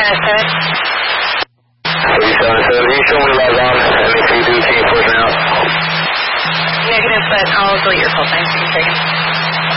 37, you show me log on, MAC 2, can you push me out? Negative, but I'll delete your call sign so you can take it.